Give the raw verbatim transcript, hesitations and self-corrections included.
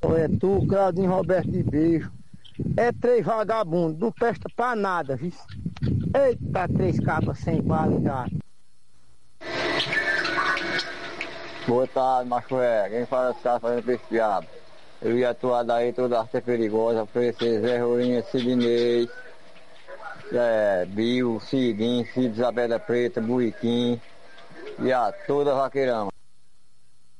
É tu, Claudinho Roberto de Beijo. É três vagabundos, não presta pra nada, viu? Eita, três capas sem bala já. Boa tarde, macho é. Quem fala que tá fazendo peixe diabo? Eu ia atuar daí toda arte perigosa, oferecer Zé Rolinha, Sidney, é, Bill, Cidinho, Cid Isabela Preta, Buiquim e a toda vaqueirama.